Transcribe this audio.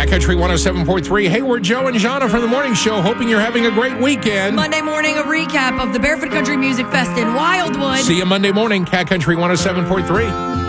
Cat Country 107.3. Hey, we're Joe and Jana from the morning show, hoping you're having a great weekend. Monday morning, a recap of the Barefoot Country Music Fest in Wildwood. See you Monday morning, Cat Country 107.3.